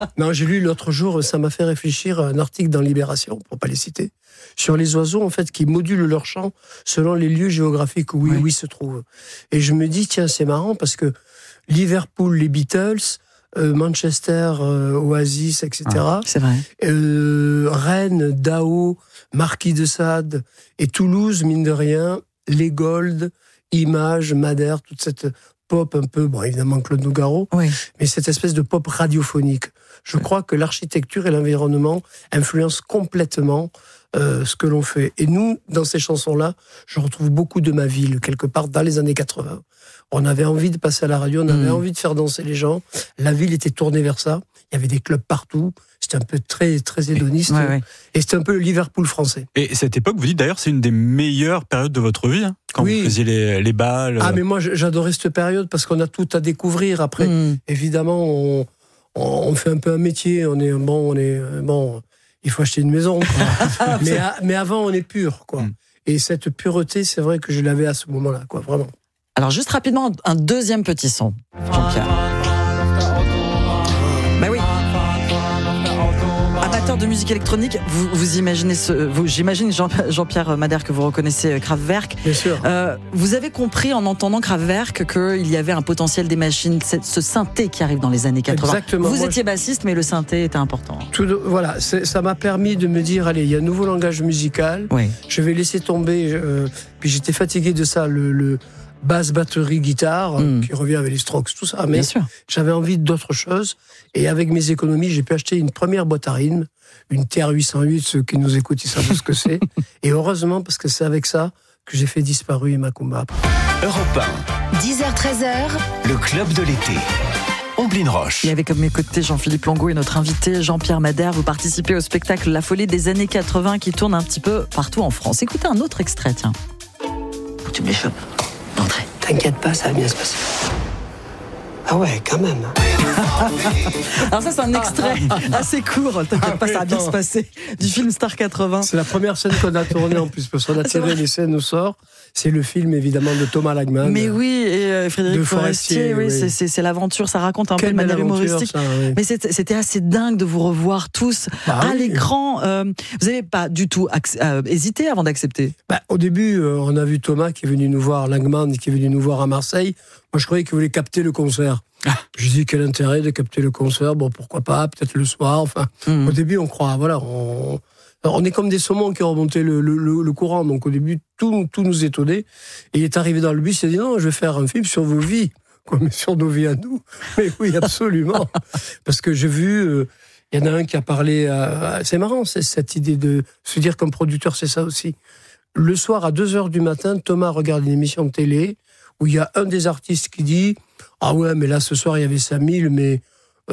Non, j'ai lu l'autre jour, ça m'a fait réfléchir, un article dans Libération, pour pas les citer, sur les oiseaux, en fait, qui modulent leur chant selon les lieux géographiques où ils se trouvent. Et je me dis, tiens, c'est marrant, parce que Liverpool, les Beatles, Manchester, Oasis, etc. C'est vrai. Rennes, Dao, Marquis de Sade, et Toulouse, mine de rien, les Gold, Images, Madère, toute cette pop un peu, bon, évidemment Claude Nougaro, mais cette espèce de pop radiophonique. Je crois que l'architecture et l'environnement influencent complètement ce que l'on fait. Et nous, dans ces chansons-là, je retrouve beaucoup de ma ville, quelque part dans les années 80. On avait envie de passer à la radio, on avait envie de faire danser les gens. La ville était tournée vers ça. Il y avait des clubs partout. C'était un peu très, très hédoniste. Et c'était un peu le Liverpool français. Et cette époque, vous dites d'ailleurs, c'est une des meilleures périodes de votre vie, hein, quand vous faisiez les balles. Ah, mais moi, j'adorais cette période parce qu'on a tout à découvrir. Après, évidemment, on fait un peu un métier. On est bon. Il faut acheter une maison. Quoi. mais avant, on est pur, quoi. Et cette pureté, c'est vrai que je l'avais à ce moment-là, quoi, vraiment. Alors, juste rapidement, un deuxième petit son, Jean-Pierre. Bah oui. Amateur de musique électronique, vous imaginez j'imagine Jean-Pierre Madère que vous reconnaissez Kraftwerk. Bien sûr. Vous avez compris en entendant Kraftwerk qu'il y avait un potentiel des machines, ce synthé qui arrive dans les années 80. Exactement. Vous étiez bassiste, mais le synthé était important. Voilà, ça m'a permis de me dire, allez, il y a un nouveau langage musical. Je vais laisser tomber. Puis j'étais fatigué de ça, le basse, batterie, guitare, qui revient avec les Strokes, tout ça. Mais j'avais envie d'autre chose. Et avec mes économies, j'ai pu acheter une première boîte à rythme, une TR-808, ceux qui nous écoutent, ils savent ce que c'est. Et heureusement, parce que c'est avec ça que j'ai fait Disparu et Macumba. Europe 1. 10h-13h. Le club de l'été. Omblin Roche. Et avec à mes côtés Jean-Philippe Longo et notre invité Jean-Pierre Madère. Vous participez au spectacle La Folie des années 80 qui tourne un petit peu partout en France. Écoutez un autre extrait, tiens. Faut que tu me les chopes. Entrez. T'inquiète pas, ça va bien se passer. Ah ouais, quand même. Alors ça, c'est un extrait assez court, t'inquiète pas, ça va bien se passer, du film Star 80. C'est la première scène qu'on a tournée en plus, parce qu'on a tiré les scènes au sort. C'est le film, évidemment, de Thomas Langman. Mais oui, et Frédéric Forestier, c'est l'aventure, ça raconte un peu de manière humoristique. Mais c'était assez dingue de vous revoir tous à l'écran. Vous n'avez pas du tout hésité avant d'accepter? Au début, on a vu Thomas qui est venu nous voir, Langman qui est venu nous voir à Marseille. Moi, je croyais qu'il voulait capter le concert. Je dis, quel intérêt de capter le concert? Bon, pourquoi pas, peut-être le soir. Enfin, au début, on croit, voilà, on est comme des saumons qui ont remonté le courant. Donc, au début, tout nous étonnait. Et il est arrivé dans le bus, il a dit, non, je vais faire un film sur vos vies. Quoi, mais sur nos vies à nous. Mais oui, absolument. Parce que j'ai vu, il y en a un qui a parlé, c'est marrant, c'est cette idée de se dire comme producteur, c'est ça aussi. Le soir, à 2h du matin, Thomas regarde une émission de télé où il y a un des artistes qui dit « Ah ouais, mais là, ce soir, il y avait 5000, mais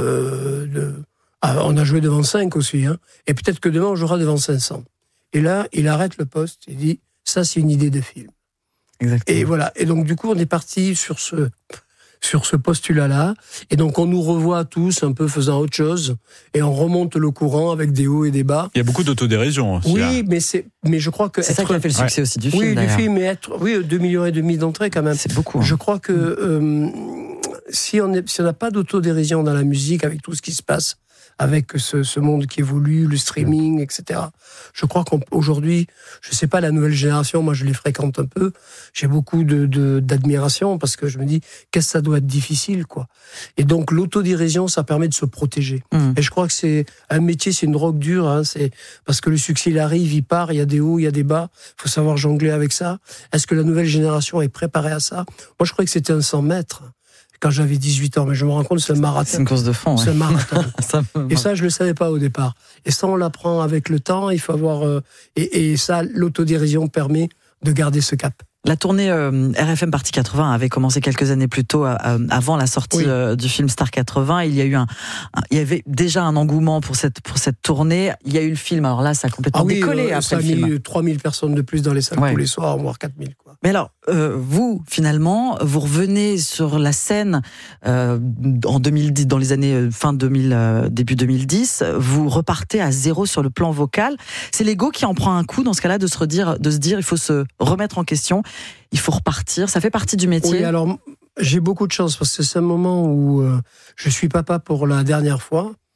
on a joué devant 5 aussi. Hein. Et peut-être que demain, on jouera devant 500. » Et là, il arrête le poste, il dit « Ça, c'est une idée de film. » Et voilà. Et donc, du coup, on est parti sur ce postulat-là. Et donc, on nous revoit tous un peu faisant autre chose. Et on remonte le courant avec des hauts et des bas. Il y a beaucoup d'autodérision aussi. Oui, mais je crois que... C'est ça qui a fait le succès aussi du film, Oui, d'ailleurs. du film, mais 2,5 millions d'entrées, quand même. C'est beaucoup. Hein. Je crois que si on n'a pas d'autodérision dans la musique, avec tout ce qui se passe, avec ce monde qui évolue, le streaming, etc. Je crois qu'aujourd'hui, je sais pas, la nouvelle génération, moi je les fréquente un peu, j'ai beaucoup d'admiration parce que je me dis, qu'est-ce que ça doit être difficile, quoi. Et donc l'autodérision, ça permet de se protéger. Et je crois que c'est un métier, c'est une drogue dure, hein, c'est parce que le succès il arrive, il part, il y a des hauts, il y a des bas, il faut savoir jongler avec ça. Est-ce que la nouvelle génération est préparée à ça? Moi je croyais que c'était un 100 mètres. Quand j'avais 18 ans, mais je me rends compte que c'est un marathon. C'est une course de fond. C'est un marathon. Et ça, je le savais pas au départ. Et ça, on l'apprend avec le temps. Il faut avoir et ça, l'autodérision permet de garder ce cap. La tournée RFM Partie 80 avait commencé quelques années plus tôt, avant la sortie du film Star 80. Il y avait déjà un engouement pour cette tournée. Il y a eu le film. Alors là, ça a complètement décollé après le film. Ça a mis 3000 personnes de plus dans les salles tous les soirs, voire 4000. Quoi. Mais alors, vous, finalement, vous revenez sur la scène en 2010, dans les années fin 2000, début 2010. Vous repartez à zéro sur le plan vocal. C'est l'ego qui en prend un coup dans ce cas-là, de se dire, il faut se remettre en question. Il faut repartir, ça fait partie du métier. Oui, alors j'ai beaucoup de chance parce que c'est un moment où je suis papa pour la dernière fois.